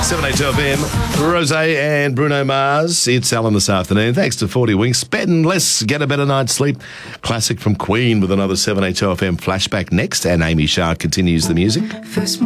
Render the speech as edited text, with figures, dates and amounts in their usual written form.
7HFM, Rose and Bruno Mars. It's Alan this afternoon. Thanks to 40 Winks. Betting less, get a better night's sleep. Classic from Queen with another 7HFM flashback next. And Amy Shah continues the music.